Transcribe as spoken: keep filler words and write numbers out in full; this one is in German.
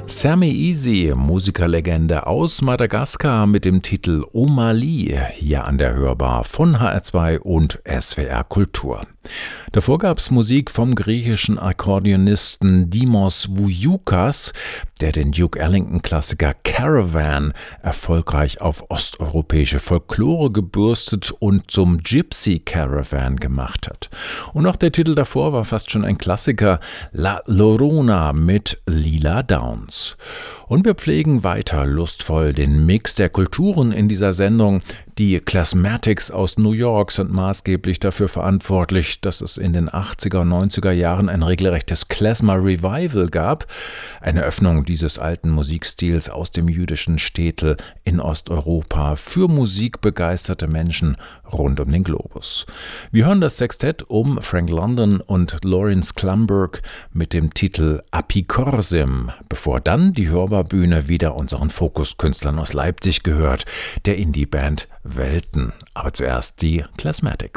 Sammy Easy, Musikerlegende aus Madagaskar mit dem Titel Omali, hier an der Hörbar von H R zwei und S W R Kultur. Davor gab's Musik vom griechischen Akkordeonisten Dimos Vouyioukas, der den Duke Ellington-Klassiker Caravan erfolgreich auf osteuropäische Folklore gebürstet und zum Gypsy Caravan gemacht hat. Und auch der Titel davor war fast schon ein Klassiker, La Llorona mit Lila Downs. Und wir pflegen weiter lustvoll den Mix der Kulturen in dieser Sendung. Die Classmatics aus New York sind maßgeblich dafür verantwortlich, dass es in den achtziger und neunziger Jahren ein regelrechtes Klezmer Revival gab. Eine Öffnung dieses alten Musikstils aus dem jüdischen Städtel in Osteuropa für musikbegeisterte Menschen rund um den Globus. Wir hören das Sextett um Frank London und Lawrence Klumberg mit dem Titel Apikorsim, bevor dann die Hörbarbühne wieder unseren Fokuskünstlern aus Leipzig gehört, der Indie-Band Welten. Aber zuerst die Classmatics.